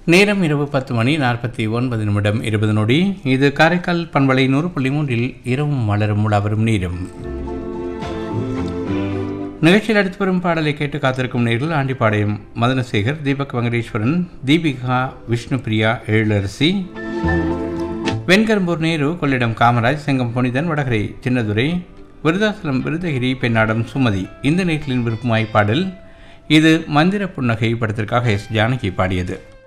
நேரம் இரவு 10:49 இது காரைக்கால் பண்பலை 100.3 இரவும் மலரும் உலாவரும் நேரம். நிகழ்ச்சியில் அடுத்து வரும் பாடலை கேட்டு காத்திருக்கும் நேரில் ஆண்டிப்பாளையம் மதனசேகர், தீபக் வெங்கடேஸ்வரன், தீபிகா, விஷ்ணுபிரியா, எழிலரசி, வெண்கரும்பூர் நேரு, கொள்ளிடம் காமராஜ், செங்கம் புனிதன், வடகரை சின்னதுரை, விருதாசலம் விருதகிரி, பெண்ணாடம் சுமதி. இந்த நேர்களின் விருப்பமாய் பாடல் இது மந்திர புன்னகை படத்திற்காக எஸ். ஜானகி பாடியது.